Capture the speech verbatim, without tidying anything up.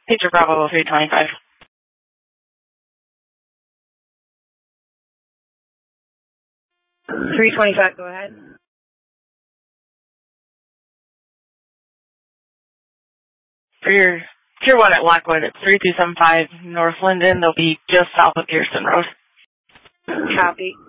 Picture Bravo three twenty-five. three twenty-five, go ahead. For your Tier one at Lockwood, it's three two seven five North Linden. They'll be just south of Pearson Road. Copy.